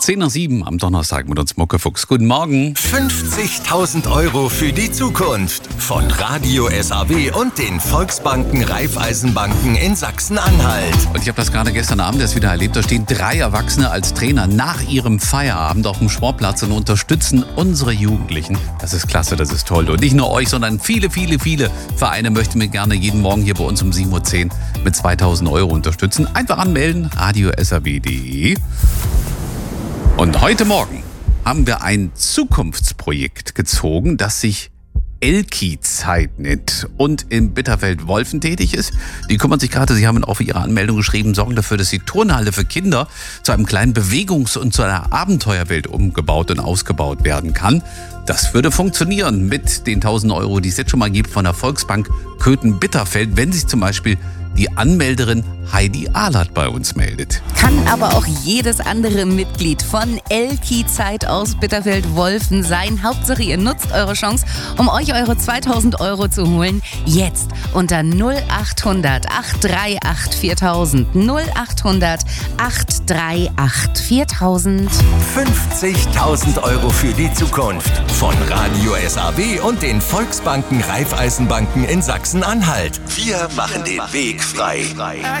6:10 am Donnerstag mit uns Muckefuchs. Guten Morgen. 50.000 € für die Zukunft von Radio SAW und den Volksbanken Raiffeisenbanken in Sachsen-Anhalt. Und ich habe das gerade gestern Abend erst wieder erlebt. Da stehen 3 Erwachsene als Trainer nach ihrem Feierabend auf dem Sportplatz und unterstützen unsere Jugendlichen. Das ist klasse, das ist toll. Und nicht nur euch, sondern viele Vereine möchten mir gerne jeden Morgen hier bei uns um 7:10 Uhr mit 2.000 € unterstützen. Einfach anmelden, radiosaw.de. Und heute Morgen haben wir ein Zukunftsprojekt gezogen, das sich Elki-Zeit nennt und in Bitterfeld-Wolfen tätig ist. Die kümmern sich gerade, Sie haben auch für Ihre Anmeldung geschrieben, sorgen dafür, dass die Turnhalle für Kinder zu einem kleinen Bewegungs- und zu einer Abenteuerwelt umgebaut und ausgebaut werden kann. Das würde funktionieren mit den 1.000 €, die es jetzt schon mal gibt von der Volksbank Köthen-Bitterfeld, wenn sich zum Beispiel die Anmelderin Heidi Ahlert bei uns meldet. Kann aber auch jedes andere Mitglied von Elki-Zeit aus Bitterfeld-Wolfen sein. Hauptsache, ihr nutzt eure Chance, um euch eure 2.000 € zu holen. Jetzt unter 0800 838 4000. 0800 838 4000. 50.000 € für die Zukunft von Radio SAW und den Volksbanken Raiffeisenbanken in Sachsen-Anhalt. Wir machen den Weg frei.